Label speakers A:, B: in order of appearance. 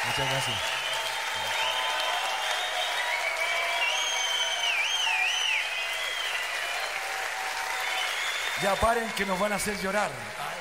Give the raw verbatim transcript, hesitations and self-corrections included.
A: Muchas gracias. Ya paren que nos van a hacer llorar. Ay.